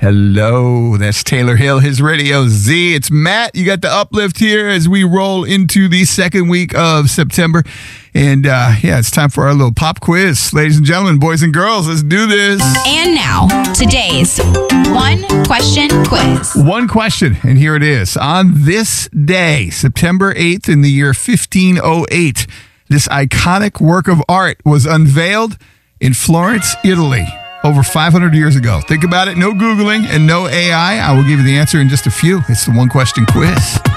Hello, that's Taylor Hill, his Radio Z. It's Matt. You got the uplift here as we roll into the second week of September. And it's time for our little pop quiz. Ladies and gentlemen, boys and girls, let's do this. And now, today's one question quiz. One question, and here it is. On this day, September 8th in the year 1508, this iconic work of art was unveiled in Florence, Italy. Over 500 years ago. Think about it. No Googling and no AI. I will give you the answer in just a few. It's the one question quiz.